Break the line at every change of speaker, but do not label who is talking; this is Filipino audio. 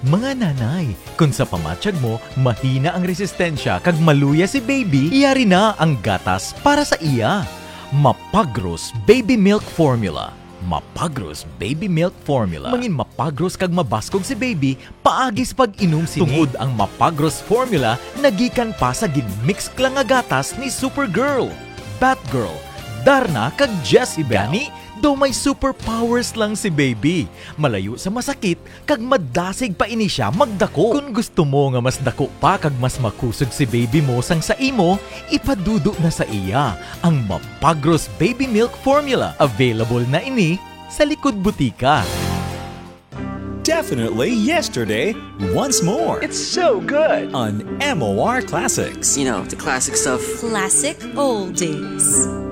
Mga nanay, kung sa pamatsyag mo, mahina ang resistensya kag maluya si baby, iyari na ang gatas para sa iya. Mapagros Baby Milk Formula. Mapagros Baby Milk Formula. Mangin mapagros kag mabaskog si baby, paagis pag inom sini. Tungod ang Mapagros Formula, nagikan pa sa ginmix lang nga gatas ni Supergirl, Batgirl, Darna kag Jezebel. Gani, daw may superpowers lang si baby. Malayo sa masakit, kag madasig pa ini siya magdako. Kung gusto mo nga mas dako pa kag mas makusog si baby mo sang sa imo, ipadudo na sa iya ang Mapagros Baby Milk Formula. Available na ini sa likod butika.
Definitely yesterday, once more.
It's so good.
On MOR Classics.
You know, the classic stuff.
Classic oldies.